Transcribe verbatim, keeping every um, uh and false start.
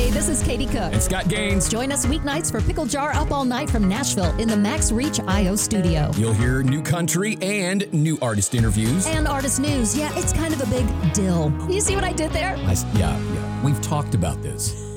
Hey, this is Katie Cook. And Scott Gaines. Join us weeknights for Pickle Jar Up All Night from Nashville in the Max Reach I O studio. You'll hear new country and new artist interviews. And artist news. Yeah, it's kind of a big deal. You see what I did there? I, yeah, yeah. We've talked about this.